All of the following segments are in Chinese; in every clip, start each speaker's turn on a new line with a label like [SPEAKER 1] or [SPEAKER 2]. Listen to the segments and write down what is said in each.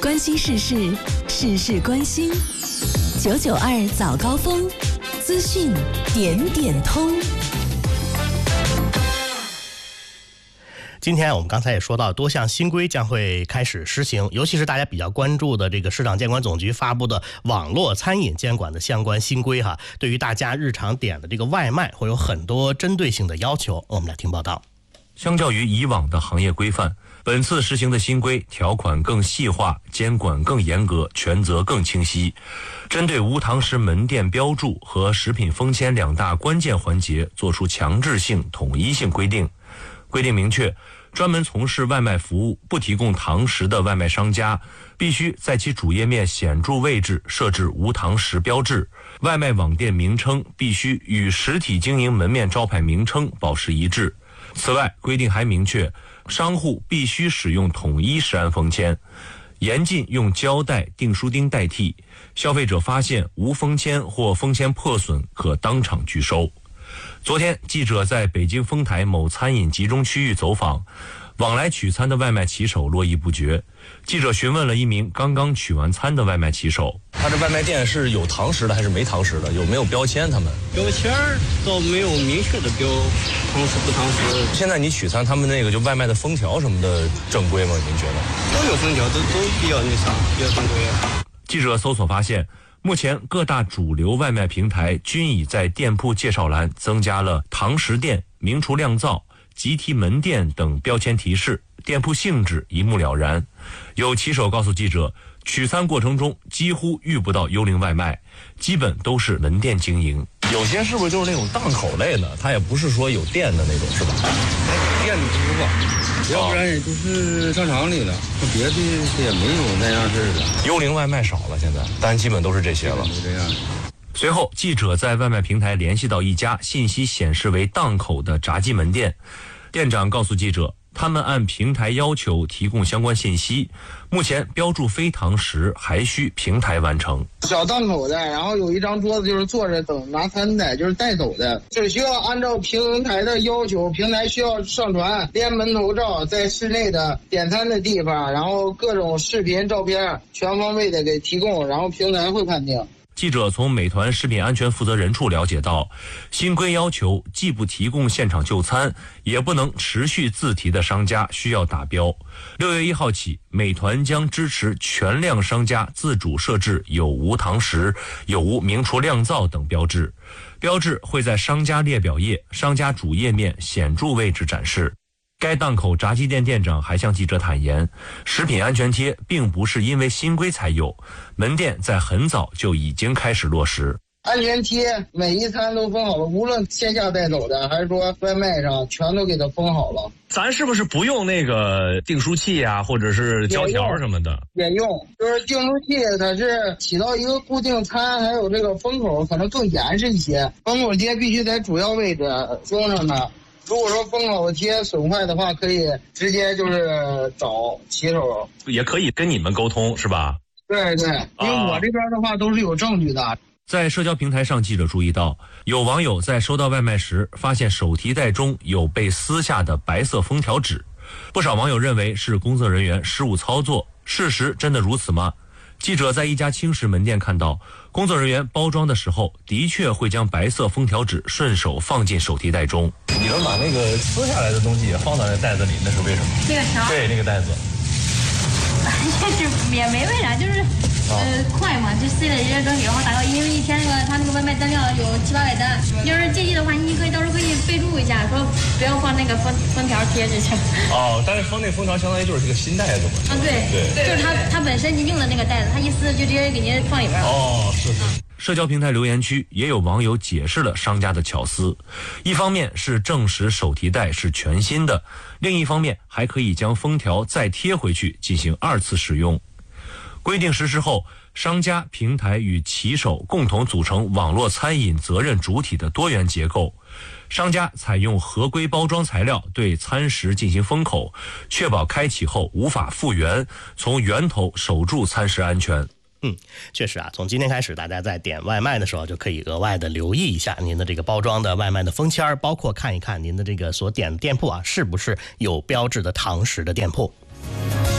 [SPEAKER 1] 关心世事，事事关心。992早高峰，资讯点点通。
[SPEAKER 2] 今天我们刚才也说到，多项新规将会开始施行，尤其是大家比较关注的这个市场监管总局发布的网络餐饮监管的相关新规哈，对于大家日常点的这个外卖会有很多针对性的要求。我们来听报道。
[SPEAKER 3] 相较于以往的行业规范，本次实行的新规条款更细化，监管更严格，权责更清晰。针对无堂食门店标注和食品封签两大关键环节作出强制性、统一性规定。规定明确，专门从事外卖服务不提供堂食的外卖商家，必须在其主页面显著位置设置无堂食标志，外卖网店名称必须与实体经营门面招牌名称保持一致。此外，规定还明确，商户必须使用统一食安封签，严禁用胶带、订书钉代替，消费者发现无封签或封签破损，可当场拒收。昨天，记者在北京丰台某餐饮集中区域走访，往来取餐的外卖骑手络绎不绝。记者询问了一名刚刚取完餐的外卖骑手，
[SPEAKER 4] 他这外卖店是有堂食的还是没堂食的？有没有标签？他们
[SPEAKER 5] 标签倒没有明确的标堂食不堂食。
[SPEAKER 4] 现在你取餐，他们那个就外卖的封条什么的正规吗？您觉得？
[SPEAKER 5] 都有封条，都比较那啥，比较正规。
[SPEAKER 3] 记者搜索发现，目前各大主流外卖平台均已在店铺介绍栏增加了堂食店、名厨酿造、集体门店等标签提示，店铺性质一目了然。有骑手告诉记者，取餐过程中几乎遇不到幽灵外卖，基本都是门店经营。
[SPEAKER 4] 有些是不是就是那种档口类的？它也不是说有店的那种，是吧？
[SPEAKER 5] 店里不吧，要不然也都是商场里的，别的也没有那样式的。
[SPEAKER 4] 幽灵外卖少了现在，但基本都是这些了。
[SPEAKER 5] 就这样。
[SPEAKER 3] 随后，记者在外卖平台联系到一家信息显示为档口的炸鸡门店，店长告诉记者，他们按平台要求提供相关信息，目前标注非堂食还需平台完成。
[SPEAKER 6] 小档口的，然后有一张桌子就是坐着等拿餐的，就是带走的，只需要按照平台的要求，平台需要上传连门头照在室内的点餐的地方，然后各种视频照片全方位的给提供，然后平台会判定。
[SPEAKER 3] 记者从美团食品安全负责人处了解到，新规要求既不提供现场就餐，也不能持续自提的商家需要打标。6月1号起，美团将支持全量商家自主设置有无堂食、有无名厨酿造等标志，标志会在商家列表页、商家主页面显著位置展示。该档口炸鸡店店长还向记者坦言，食品安全贴并不是因为新规才有，门店在很早就已经开始落实。
[SPEAKER 6] 安全贴每一餐都封好了，无论线下带走的还是说外卖上，全都给它封好了。
[SPEAKER 4] 咱是不是不用那个订书器啊，或者是胶条什么的？
[SPEAKER 6] 也用，就是订书器它是起到一个固定餐，还有这个封口可能更严实一些，封口贴必须在主要位置封上的。如果说封口贴损坏的话，可以直接就是找骑手，
[SPEAKER 4] 也可以跟你们沟通，是吧？
[SPEAKER 6] 对对，因为我这边的话都是有证据的。
[SPEAKER 3] 在社交平台上，记者注意到，有网友在收到外卖时，发现手提袋中有被撕下的白色封条纸，不少网友认为是工作人员失误操作，事实真的如此吗？记者在一家轻食门店看到，工作人员包装的时候，的确会将白色封条纸顺手放进手提袋中。
[SPEAKER 4] 你能把那个撕下来的东西也放到那袋子里，那是为什么？
[SPEAKER 7] 那个啥？
[SPEAKER 4] 对，那个袋子。
[SPEAKER 7] 就是也没为啥，就是快嘛，就塞了一些东西，然后打到，因为一天他那个外卖单量有700-800单，要是介意的话，你可以到时候可以备注一下，说不要放那个封条贴就行。
[SPEAKER 4] 哦，但是放那封条相当于就是这个新袋子嘛。
[SPEAKER 7] 啊，对，就是他本身您用的那个袋子，他一撕就直接给您放里边了。
[SPEAKER 4] 哦，是。
[SPEAKER 3] 社交平台留言区也有网友解释了商家的巧思，一方面是证实手提袋是全新的，另一方面还可以将封条再贴回去进行2次使用。规定实施后，商家、平台与骑手共同组成网络餐饮责任主体的多元结构。商家采用合规包装材料对餐食进行封口，确保开启后无法复原，从源头守住餐食安全。
[SPEAKER 2] 确实啊，从今天开始，大家在点外卖的时候就可以额外的留意一下您的这个包装的外卖的封签，包括看一看您的这个所点的店铺啊，是不是有标志的堂食的店铺。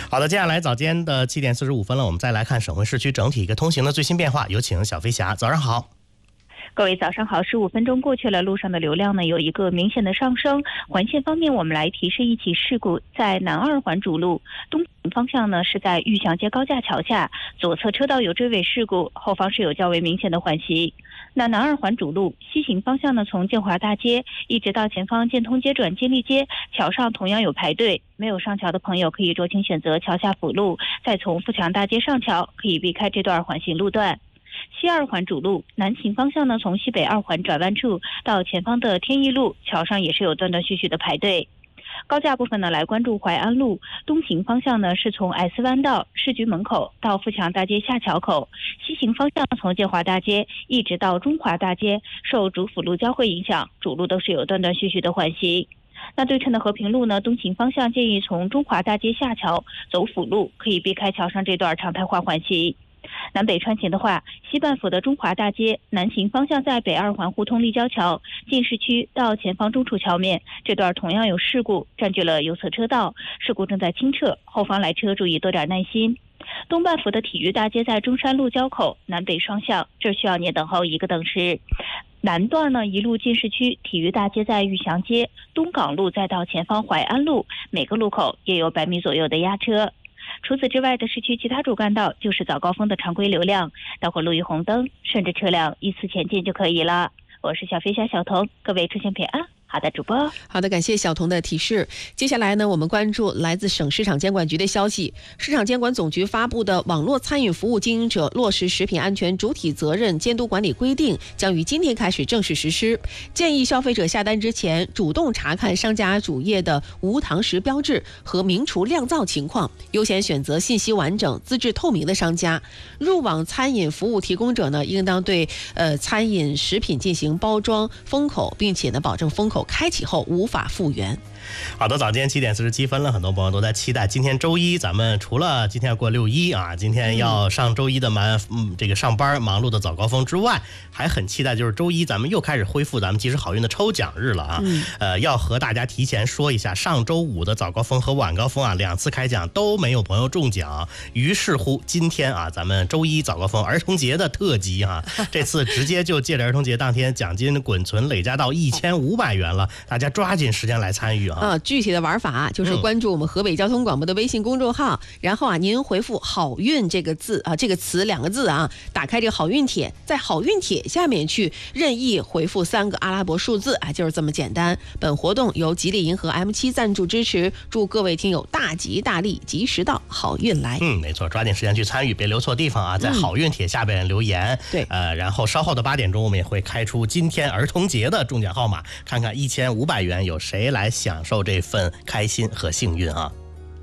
[SPEAKER 2] 好的，接下来早间的7点45分了，我们再来看省会市区整体一个通行的最新变化，有请小飞侠。早上好。
[SPEAKER 8] 各位早上好，15分钟过去了，路上的流量呢有一个明显的上升。环线方面，我们来提示一起事故，在南二环主路东方向呢是在玉祥街高架桥下，左侧车道有追尾事故，后方是有较为明显的缓行。那南二环主路西行方向呢，从建华大街一直到前方建通街转建立街，桥上同样有排队，没有上桥的朋友可以酌情选择桥下辅路，再从富强大街上桥，可以避开这段缓行路段。西二环主路南行方向呢，从西北二环转弯处到前方的天意路，桥上也是有断断续续的排队。高架部分呢，来关注淮安路东行方向呢，是从 S 弯道市局门口到富强大街下桥口，西行方向从建华大街一直到中华大街，受主辅路交汇影响，主路都是有断断续续的缓行。那对称的和平路呢，东行方向建议从中华大街下桥走辅路，可以避开桥上这段常态化缓行。南北穿行的话，西半府的中华大街南行方向在北二环互通立交桥进市区到前方中处桥面，这段同样有事故，占据了右侧车道，事故正在清撤，后方来车注意多点耐心。东半府的体育大街在中山路交口南北双向，这需要您等候1个等时。南段呢，一路进市区，体育大街在玉祥街东港路再到前方淮安路，每个路口也有100米左右的压车。除此之外的市区其他主干道就是早高峰的常规流量，待会儿路遇红灯，顺着车辆依次前进就可以了。我是小飞侠小童，各位出行平安。好的，主播。
[SPEAKER 9] 好的，感谢小童的提示。接下来呢，我们关注来自省市场监管局的消息。市场监管总局发布的《网络餐饮服务经营者落实食品安全主体责任监督管理规定》将于今天开始正式实施。建议消费者下单之前，主动查看商家主页的无堂食标志和名厨酿造情况，优先选择信息完整、资质透明的商家。入网餐饮服务提供者呢，应当对餐饮食品进行包装封口，并且呢，保证封口开启后无法复原。
[SPEAKER 2] 好的，早间7点47分了，很多朋友都在期待今天周一，咱们除了今天要过6·1啊，今天要上周一的这个上班忙碌的早高峰之外，还很期待就是周一咱们又开始恢复咱们及时好运的抽奖日了啊。要和大家提前说一下，上周五的早高峰和晚高峰啊2次开奖都没有朋友中奖，于是乎今天啊咱们周一早高峰儿童节的特辑啊，这次直接就借着儿童节当天奖金滚存累加到1500元了，大家抓紧时间来参与啊。
[SPEAKER 9] 具体的玩法就是关注我们河北交通广播的微信公众号，然后啊您回复好运这个字啊，这个词2个字啊，打开这个好运帖，在好运帖下面去任意回复3个阿拉伯数字啊，就是这么简单。本活动由吉利银河 M7 赞助支持，祝各位听友大吉大利，吉时到，好运来。
[SPEAKER 2] 没错，抓紧时间去参与，别留错地方啊，在好运帖下边留言。
[SPEAKER 9] 对，
[SPEAKER 2] 然后稍后的8点钟我们也会开出今天儿童节的中奖号码，看看1500元有谁来享受这份开心和幸运啊。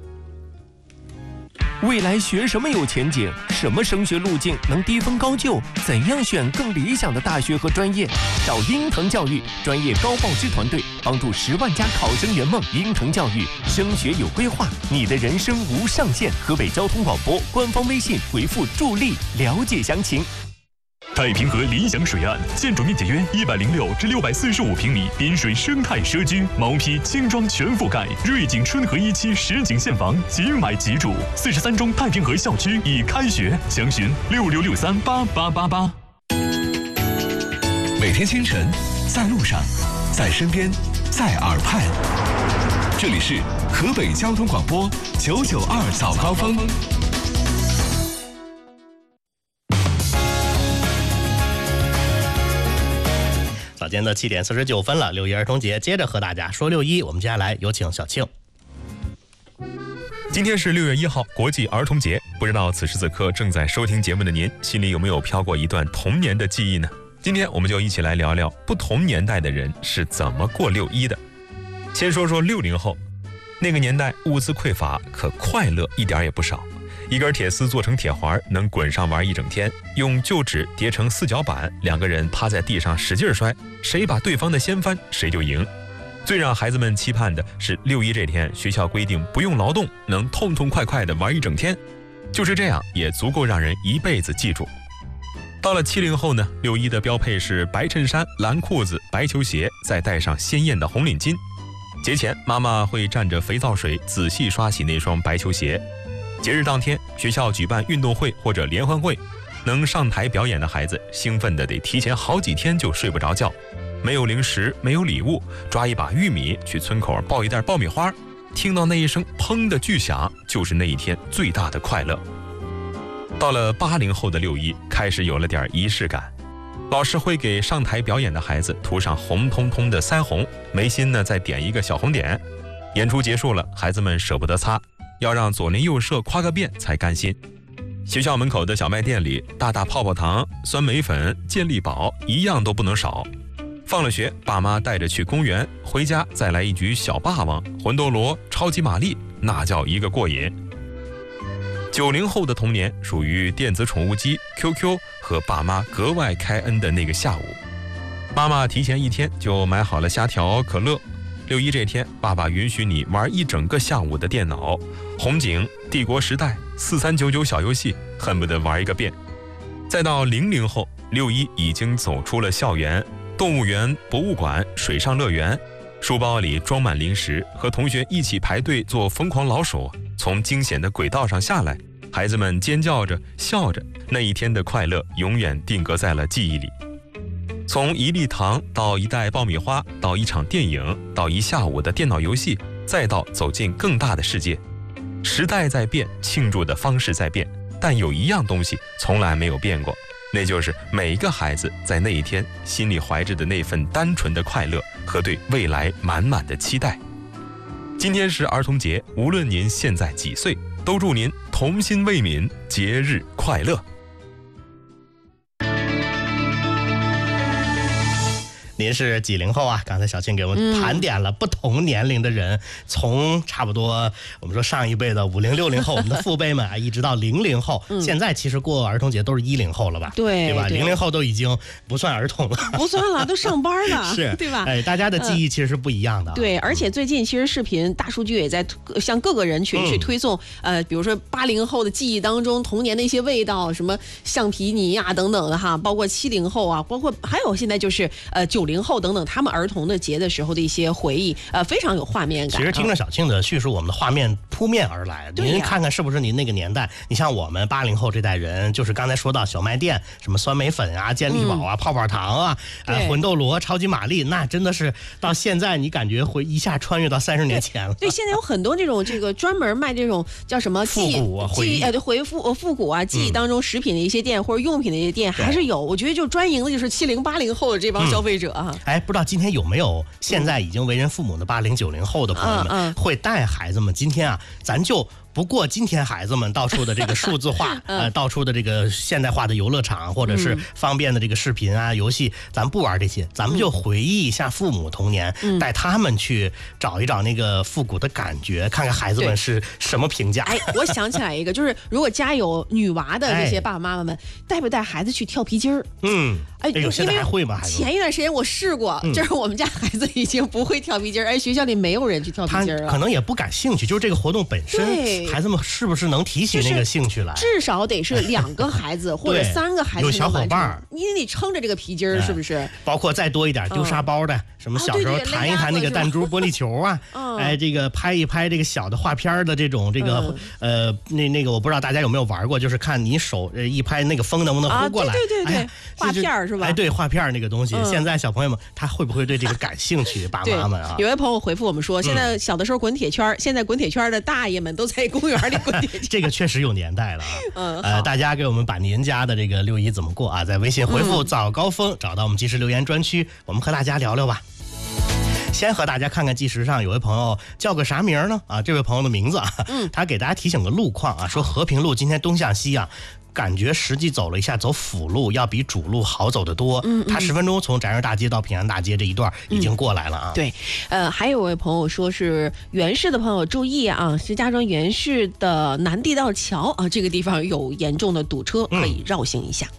[SPEAKER 10] 未来学什么有前景？什么升学路径能低分高就？怎样选更理想的大学和专业？找鹰腾教育专业高报知团队，帮助10万家考生圆梦。鹰腾教育，升学有规划，你的人生无上限。河北交通广播官方微信回复助力了解详情。
[SPEAKER 11] 太平河理想水岸，建筑面积约106至645平米，滨水生态社区，毛坯轻装全覆盖，瑞景春和1期实景现房，即买即住。43中太平河校区已开学，详询6663888888。
[SPEAKER 12] 每天清晨，在路上，在身边，在耳畔，这里是河北交通广播992早高峰。
[SPEAKER 2] 早间的7点49分了，6·1儿童节，接着和大家说6·1，我们接下来有请小庆。
[SPEAKER 13] 今天是6月1号，国际儿童节。不知道此时此刻正在收听节目的您，心里有没有飘过一段童年的记忆呢？今天我们就一起来聊聊不同年代的人是怎么过6·1的。先说说60后，那个年代物资匮乏，可快乐一点也不少。一根铁丝做成铁环，能滚上玩一整天。用旧纸叠成4角板，2个人趴在地上使劲摔，谁把对方的掀翻，谁就赢。最让孩子们期盼的是6·1这天，学校规定不用劳动，能痛痛快快地玩一整天。就是这样，也足够让人一辈子记住。到了70后呢，6·1的标配是白衬衫、蓝裤子、白球鞋，再戴上鲜艳的红领巾。节前，妈妈会蘸着肥皂水仔细刷洗那双白球鞋。 节日当天，学校举办运动会或者联欢会，能上台表演的孩子兴奋的得提前好几天就睡不着觉。没有零食，没有礼物，抓一把玉米去村口抱一袋爆米花，听到那一声砰的巨响，就是那一天最大的快乐。到了80后的6·1，开始有了点仪式感。老师会给上台表演的孩子涂上红彤彤的腮红，眉心呢再点一个小红点。演出结束了，孩子们舍不得擦，要让左邻右舍夸个遍才甘心。学校门口的小卖店里，大泡泡糖、酸梅粉、健力宝一样都不能少。放了学，爸妈带着去公园，回家再来一局小霸王、魂斗罗、超级玛丽，那叫一个过瘾。90后的童年属于电子宠物机、QQ 和爸妈格外开恩的那个下午。妈妈提前1天就买好了虾条、可乐。6·1这天，爸爸允许你玩一整个下午的电脑，红警、帝国时代、4399小游戏，恨不得玩一个遍。再到00后，6·1已经走出了校园，动物园、博物馆、水上乐园，书包里装满零食，和同学一起排队做疯狂老鼠，从惊险的轨道上下来，孩子们尖叫着笑着，那一天的快乐永远定格在了记忆里。从1粒糖到1袋爆米花，到一场电影，到一下午的电脑游戏，再到走进更大的世界。时代在变，庆祝的方式在变，但有一样东西从来没有变过，那就是每一个孩子在那一天心里怀着的那份单纯的快乐和对未来满满的期待。今天是儿童节，无论您现在几岁，都祝您童心未泯，节日快乐。
[SPEAKER 2] 您是几零后啊？刚才小庆给我们盘点了不同年龄的人，从差不多我们说上一辈的50、60后，我们的父辈们啊，一直到00后，现在其实过儿童节都是10后了吧？对吧？00后都已经不算儿童了，
[SPEAKER 9] 不算了，都上班了，
[SPEAKER 2] 是
[SPEAKER 9] 对吧？
[SPEAKER 2] 哎，大家的记忆其实是不一样的。
[SPEAKER 9] 对，而且最近其实视频大数据也在向各个人群去推送，比如说80后的记忆当中童年的一些味道，什么橡皮泥啊等等的哈，包括70后啊，包括还有现在就是90后等等，他们儿童的节的时候的一些回忆，非常有画面感。
[SPEAKER 2] 其实听着小庆的叙述，我们的画面扑面而来。您看看是不是您那个年代？你像我们80后这代人，就是刚才说到小卖店，什么酸梅粉啊、健力宝啊、泡泡糖啊、魂斗罗、超级玛丽，那真的是到现在你感觉会一下穿越到30年前了。
[SPEAKER 9] 对，现在有很多这种专门卖这种叫什么
[SPEAKER 2] 复古啊、
[SPEAKER 9] 复古啊，记忆当中食品的一些店或者用品的一些店还是有。我觉得就专营的就是70、80后的这帮消费者啊。
[SPEAKER 2] 哎，不知道今天有没有现在已经为人父母的80、90后的朋友们，会带孩子们？今天啊，咱就不过今天孩子们到处的这个数字化，到处的这个现代化的游乐场，或者是方便的这个视频啊、游戏，咱不玩这些，咱们就回忆一下父母童年，带他们去找一找那个复古的感觉，看看孩子们是什么评价。
[SPEAKER 9] 哎，我想起来一个，就是如果家有女娃的这些爸爸妈妈们，带不带孩子去跳皮筋儿？
[SPEAKER 2] 哎呦，现在还会吗？
[SPEAKER 9] 前一段时间我试过，就是我们家孩子已经不会跳皮筋儿，学校里没有人去跳皮筋儿了，
[SPEAKER 2] 可能也不感兴趣，就是这个活动本身。孩子们是不是能提起那个兴趣来？
[SPEAKER 9] 至少得是2个孩子或者3个孩子，
[SPEAKER 2] 有小伙伴，
[SPEAKER 9] 你得撑着这个皮筋儿，是不是？
[SPEAKER 2] 包括再多一点丢沙包的，什么小时候弹一弹那个弹珠玻璃球啊，哎，这个拍一拍这个小的画片的这种那个我不知道大家有没有玩过，就是看你手一拍那个风能不能呼过来？
[SPEAKER 9] 对，画片是吧？
[SPEAKER 2] 哎，对，画片那个东西，现在小朋友们他会不会对这个感兴趣？爸妈们啊，
[SPEAKER 9] 有位朋友回复我们说，现在小的时候滚铁圈，现在滚铁圈的大爷们都在公园里滚铁圈。
[SPEAKER 2] 这个确实有年代了啊。大家给我们把您家的这个6·1怎么过啊，在微信回复早高峰，找到我们即时留言专区，我们和大家聊聊吧。先和大家看看计时上有位朋友叫个啥名呢？啊，这位朋友的名字啊，他给大家提醒个路况啊，说和平路今天东向西啊，感觉实际走了一下，走辅路要比主路好走得多。他10分钟从翟市大街到平安大街这一段已经过来了啊。
[SPEAKER 9] 对，还有位朋友说是原市的朋友注意啊，石家庄原市的南地道桥啊，这个地方有严重的堵车，可以绕行一下。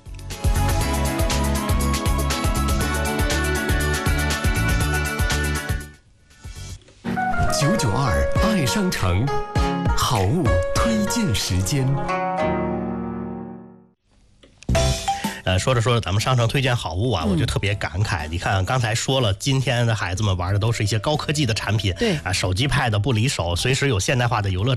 [SPEAKER 10] 992爱商城，好物推荐时间。
[SPEAKER 2] 说着咱们商城推荐好物啊，我就特别感慨。你看刚才说了，今天的孩子们玩的都是一些高科技的产品，
[SPEAKER 9] 对
[SPEAKER 2] 啊，手机 pad 不离手，随时有现代化的游乐